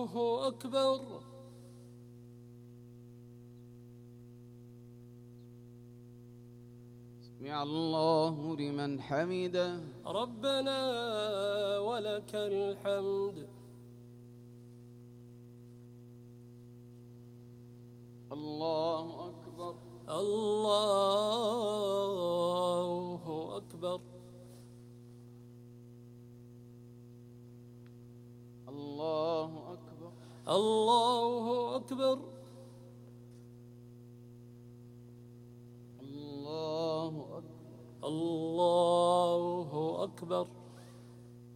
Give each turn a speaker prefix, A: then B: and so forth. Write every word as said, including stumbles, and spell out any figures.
A: الله أكبر.
B: سمع الله لمن حمده.
A: ربنا ولك الحمد.
B: الله أكبر.
A: الله أكبر.
B: الله أكبر.
A: الله أكبر.
B: الله أكبر.
A: الله أكبر.